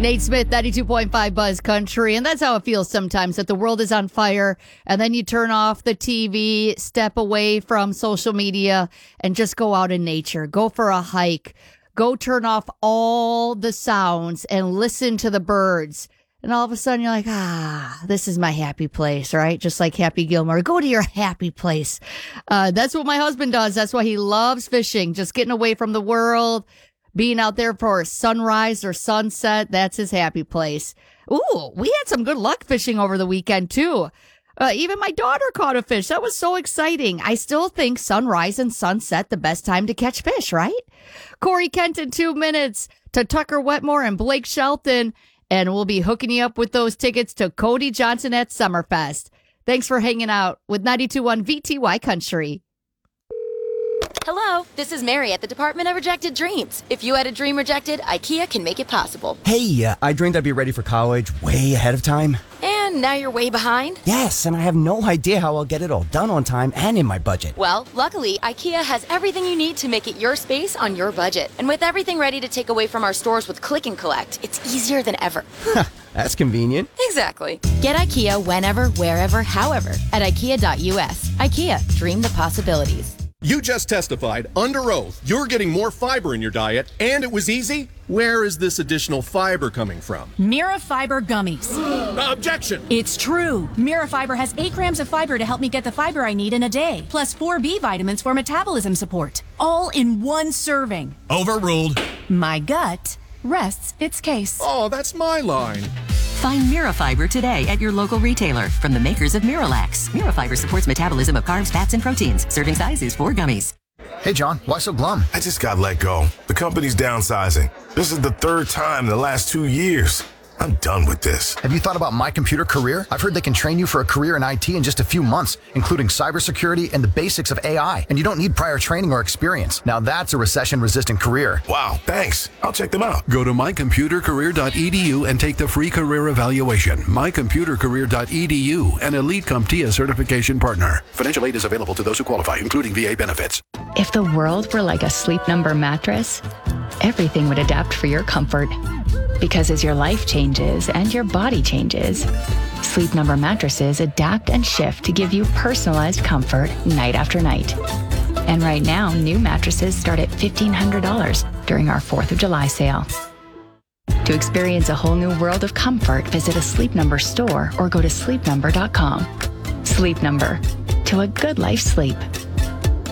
Nate Smith, 92.5 Buzz Country. And that's how it feels sometimes, that the world is on fire. And then you turn off the TV, step away from social media, and just go out in nature. Go for a hike. Go turn off all the sounds and listen to the birds. And all of a sudden you're like, this is my happy place, right? Just like Happy Gilmore. Go to your happy place. That's what my husband does. That's why he loves fishing. Just getting away from the world. Being out there for sunrise or sunset, that's his happy place. Ooh, we had some good luck fishing over the weekend, too. Even my daughter caught a fish. That was so exciting. I still think sunrise and sunset the best time to catch fish, right? Corey Kent in 2 minutes to Tucker Wetmore and Blake Shelton. And we'll be hooking you up with those tickets to Cody Johnson at Summerfest. Thanks for hanging out with 92.1 VTY Country. Hello, this is Mary at the Department of Rejected Dreams. If you had a dream rejected, IKEA can make it possible. Hey, I dreamed I'd be ready for college way ahead of time. And now you're way behind? Yes, and I have no idea how I'll get it all done on time and in my budget. Well, luckily, IKEA has everything you need to make it your space on your budget. And with everything ready to take away from our stores with Click and Collect, it's easier than ever. That's convenient. Exactly. Get IKEA whenever, wherever, however at IKEA.us. IKEA, dream the possibilities. You just testified under oath you're getting more fiber in your diet, and it was easy? Where is this additional fiber coming from? Mira Fiber Gummies. Objection! It's true. Mira Fiber has 8 grams of fiber to help me get the fiber I need in a day, plus 4 B vitamins for metabolism support, all in one serving. Overruled. My gut rests its case. Oh, that's my line. Find Mirafiber today at your local retailer from the makers of Miralax. Mirafiber supports metabolism of carbs, fats, and proteins. Serving size is 4 gummies. Hey, John, why so glum? I just got let go. The company's downsizing. This is the 3rd time in the last 2 years. I'm done with this. Have you thought about My Computer Career? I've heard they can train you for a career in IT in just a few months, including cybersecurity and the basics of AI. And you don't need prior training or experience. Now that's a recession-resistant career. Wow, thanks. I'll check them out. Go to mycomputercareer.edu and take the free career evaluation. Mycomputercareer.edu, an Elite CompTIA certification partner. Financial aid is available to those who qualify, including VA benefits. If the world were like a Sleep Number mattress, everything would adapt for your comfort. Because as your life changes and your body changes, Sleep Number mattresses adapt and shift to give you personalized comfort night after night. And right now, new mattresses start at $1,500 during our 4th of July sale. To experience a whole new world of comfort, visit a Sleep Number store or go to sleepnumber.com. Sleep Number. To a good life sleep.